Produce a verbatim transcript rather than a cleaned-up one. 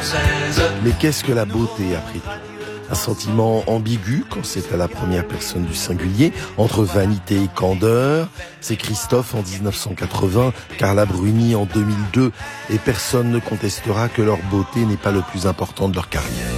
Mais qu'est-ce que la beauté après tout ? Un sentiment ambigu quand c'est à la première personne du singulier, entre vanité et candeur. C'est Christophe en dix-neuf cent quatre-vingts, Carla Bruni en deux mille deux, et personne ne contestera que leur beauté n'est pas le plus important de leur carrière.